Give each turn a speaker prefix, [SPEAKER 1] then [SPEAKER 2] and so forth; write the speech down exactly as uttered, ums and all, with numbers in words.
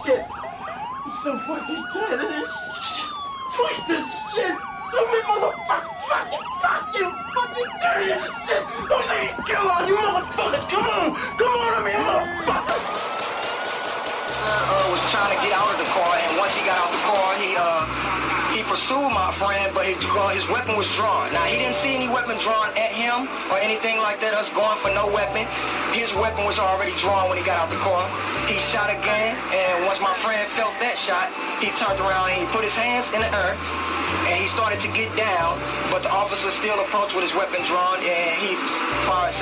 [SPEAKER 1] shit. I'm so fucking tired of this shit. Fuck this shit. So many motherfuckers. Fucking, fucking, fucking dirty as shit. Don't let me kill all you motherfuckers. Come on. Come on, I mean, motherfuckers.
[SPEAKER 2] Uh, was trying to get out of the car, and once he got out the car, he uh he pursued my friend, but his uh, his weapon was drawn. Now he didn't see any weapon drawn at him or anything like that. Us going for no weapon. His weapon was already drawn when he got out the car. He shot again, and once my friend felt that shot, he turned around and he put his hands in the earth, and he started to get down. But the officer still approached with his weapon drawn, and he fired.